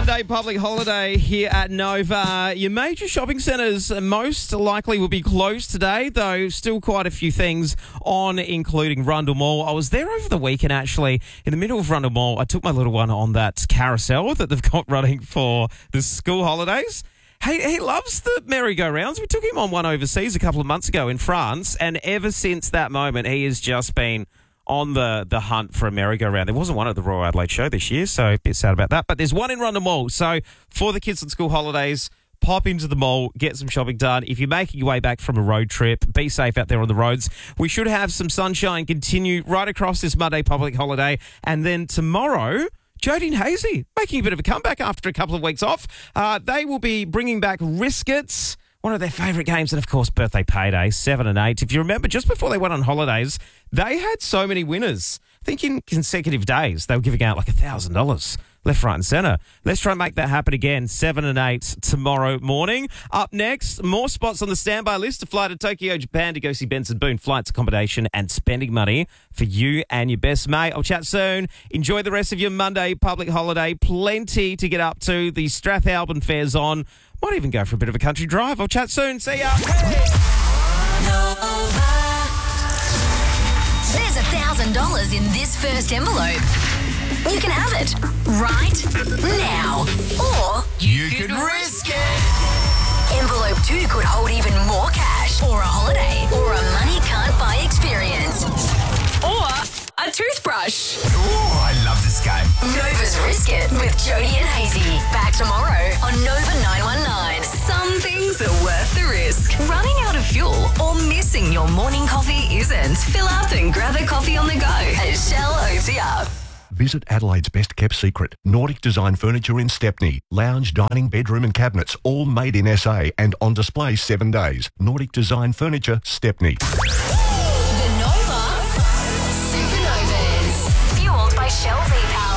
Monday public holiday here at Nova. Your major shopping centres most likely will be closed today, though still quite a few things on, including Rundle Mall. I was there over the weekend, actually, in the middle of Rundle Mall. I took my little one on that carousel that they've got running for the school holidays. He loves the merry-go-rounds. We took him on one overseas a couple of months ago in France, and ever since that moment, he has just been on the hunt for a merry-go-round. There wasn't one at the Royal Adelaide Show this year, so a bit sad about that. But there's one in Rundle Mall. So for the kids on school holidays, pop into the mall, get some shopping done. If you're making your way back from a road trip, be safe out there on the roads. We should have some sunshine continue right across this Monday public holiday. And then tomorrow, Jodie and Hazy making a bit of a comeback after a couple of weeks off. They will be bringing back Riskets, one of their favourite games, and, of course, Birthday Payday, 7 and 8. If you remember, just before they went on holidays, they had so many winners. I think in consecutive days, they were giving out like $1,000 left, right and centre. Let's try and make that happen again, 7 and 8 tomorrow morning. Up next, more spots on the standby list to fly to Tokyo, Japan to go see Benson Boone. Flights, accommodation and spending money for you and your best mate. I'll chat soon. Enjoy the rest of your Monday public holiday. Plenty to get up to. The Strathalbyn Fair's on. Might even go for a bit of a country drive. I'll chat soon. See ya. There's $1,000 in this first envelope. You can have it right now. Or You could risk it. envelope 2 could hold even more cash, or a holiday, or a money can't buy experience, or a toothbrush. Oh, I love this game. Nova's Risk It with Jodie and Hazy. Back tomorrow on Nova 919. Some things are worth the risk. Running out of fuel or missing your morning coffee isn't. Fill up and grab a coffee on the go at Shell OTR. Visit Adelaide's best kept secret, Nordic Design Furniture in Stepney. Lounge, dining, bedroom and cabinets, all made in SA and on display 7 days. Nordic Design Furniture, Stepney. The Nova Supernovas. Fueled by Shell V-Power.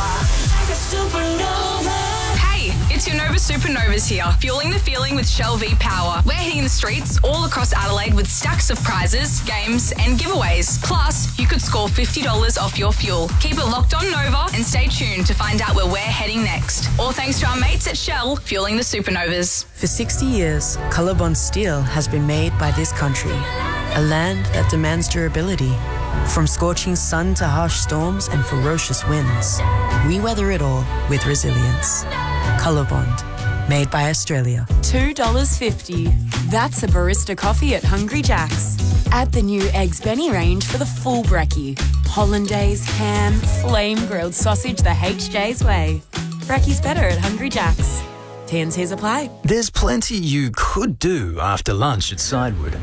Hey, it's your Nova Supernovas here, fueling the feeling with Shell V-Power. We're hitting the streets all across Adelaide with stacks of prizes, games and giveaways. Plus, you could score $50 off your fuel. Keep it locked on Nova and stay tuned to find out where we're heading next. All thanks to our mates at Shell, fueling the Supernovas. For 60 years, Colorbond steel has been made by this country, a land that demands durability. From scorching sun to harsh storms and ferocious winds, we weather it all with resilience. Colorbond, made by Australia. $2.50. That's a barista coffee at Hungry Jack's. Add the new Eggs Benny range for the full brekkie. Hollandaise, ham, flame-grilled sausage the HJ's way. Brekkie's better at Hungry Jack's. T&Cs apply. There's plenty you could do after lunch at Sidewood.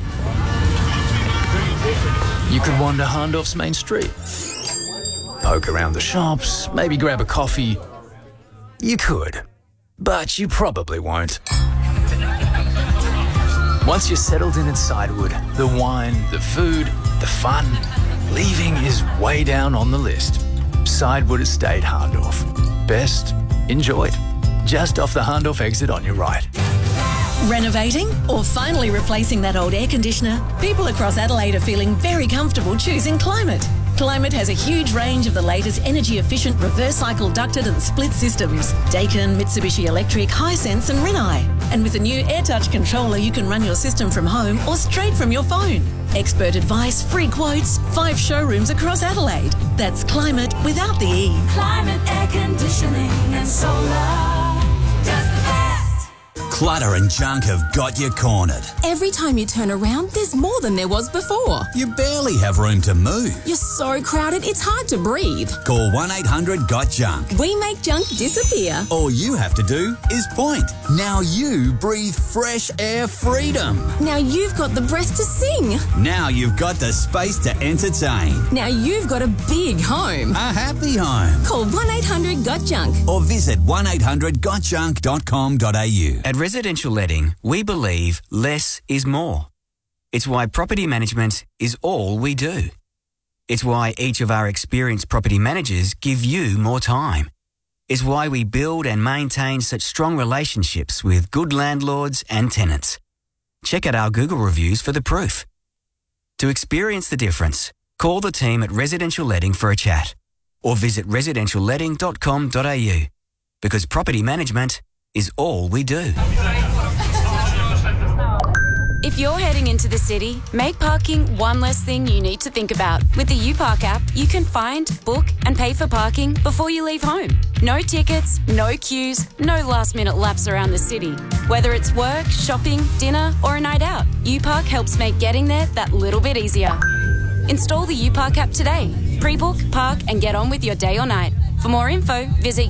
You could wander Harndorf's main street, poke around the shops, maybe grab a coffee. You could, but you probably won't. Once you're settled in at Sidewood, the wine, the food, the fun, leaving is way down on the list. Sidewood Estate Harndorf. Best enjoyed. Just off the Harndorf exit on your right. Renovating or finally replacing that old air conditioner? People across Adelaide are feeling very comfortable choosing Climate. Climate has a huge range of the latest energy-efficient reverse cycle ducted and split systems. Daikin, Mitsubishi Electric, Hisense and Rinnai. And with a new AirTouch controller, you can run your system from home or straight from your phone. Expert advice, free quotes, 5 showrooms across Adelaide. That's Climate without the E. Climate air conditioning and solar. Clutter and junk have got you cornered. Every time you turn around, there's more than there was before. You barely have room to move. You're so crowded, it's hard to breathe. Call 1-800-GOT-JUNK. We make junk disappear. All you have to do is point. Now you breathe fresh air freedom. Now you've got the breath to sing. Now you've got the space to entertain. Now you've got a big home. A happy home. Call 1-800-GOT-JUNK. Or visit 1800gotjunk.com.au. At Residential Letting, we believe less is more. It's why property management is all we do. It's why each of our experienced property managers give you more time. It's why we build and maintain such strong relationships with good landlords and tenants. Check out our Google reviews for the proof. To experience the difference, call the team at Residential Letting for a chat or visit residentialletting.com.au. because property management is all we do. If you're heading into the city, make parking one less thing you need to think about. With the UPark app, you can find, book and pay for parking before you leave home. No tickets, no queues, no last-minute laps around the city. Whether it's work, shopping, dinner or a night out, UPark helps make getting there that little bit easier. Install the UPark app today. Pre-book, park and get on with your day or night. For more info, visit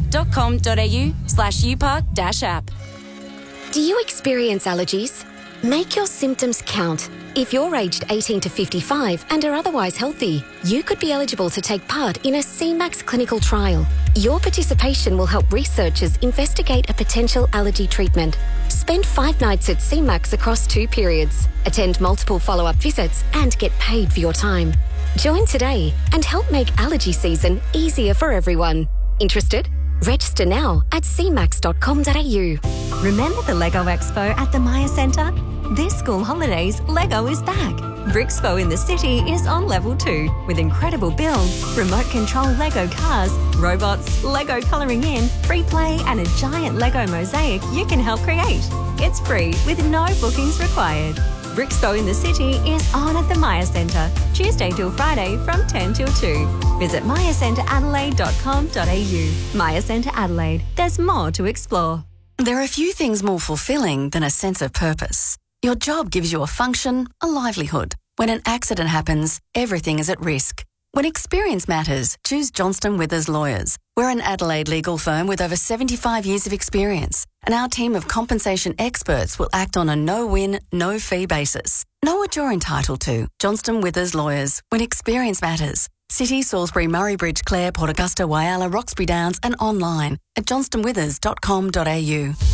upark.com.au/upark-app. Do you experience allergies? Make your symptoms count. If you're aged 18 to 55 and are otherwise healthy, you could be eligible to take part in a CMAX clinical trial. Your participation will help researchers investigate a potential allergy treatment. Spend 5 nights at CMAX across 2 periods. Attend multiple follow-up visits and get paid for your time. Join today and help make allergy season easier for everyone. Interested? Register now at cmax.com.au. Remember the Lego Expo at the Maya Centre? This school holidays, Lego is back. Brixpo in the city is on level 2 with incredible builds, remote control Lego cars, robots, Lego colouring in, free play and a giant Lego mosaic you can help create. It's free with no bookings required. Brixpo in the city is on at the Maya Centre, Tuesday till Friday from 10 till 2. Visit mayacenteradelaide.com.au. Maya Centre Adelaide. There's more to explore. There are few things more fulfilling than a sense of purpose. Your job gives you a function, a livelihood. When an accident happens, everything is at risk. When experience matters, choose Johnston Withers Lawyers. We're an Adelaide legal firm with over 75 years of experience, and our team of compensation experts will act on a no-win, no-fee basis. Know what you're entitled to. Johnston Withers Lawyers. When experience matters. City, Salisbury, Murray Bridge, Clare, Port Augusta, Whyalla, Roxbury Downs and online at johnstonwithers.com.au.